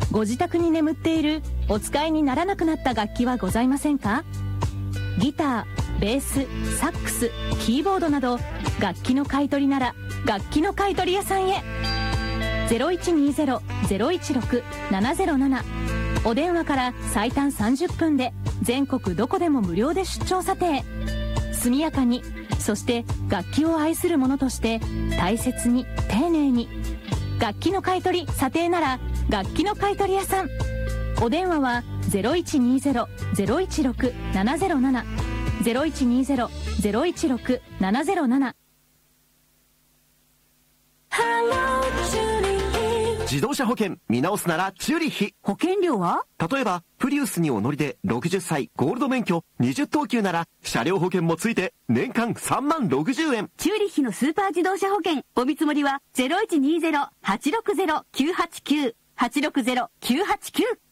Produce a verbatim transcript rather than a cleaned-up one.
ご自宅に眠っているお使いにならなくなった楽器はございませんか？ギター、ベース、サックス、キーボードなど楽器の買い取りなら楽器の買い取り屋さんへ。 ゼロいちにゼロ ゼロいちろく ななゼロなな お電話から最短さんじゅっぷんで全国どこでも無料で出張査定。速やかに、そして楽器を愛する者として大切に丁寧に。楽器の買い取り査定なら楽器の買い取り屋さん。お電話は ゼロいちにゼロ ゼロいちろく ななゼロなな ゼロいちにゼロ ゼロいちろく ななゼロなな。 自動車保険見直すならチューリッヒ。 保険料は？ 例えばプリウスにお乗りでろくじゅっさいゴールド免許にじゅっ等級なら車両保険もついて年間さんまんろくじゅうえん。 チューリッヒのスーパー自動車保険お見積もりは ゼロいちにゼロ はちろくゼロ きゅうはちきゅう はちろくゼロ きゅうはちきゅう